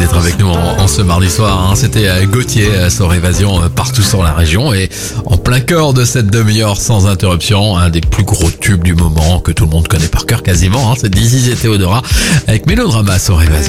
d'être avec nous en ce mardi soir. C'était Gauthier, son évasion partout sur la région. Et en plein cœur de cette demi-heure sans interruption, un des plus gros tubes du moment que tout le monde connaît par cœur quasiment. C'est Dizzy et Théodora avec Mélodrama, son évasion.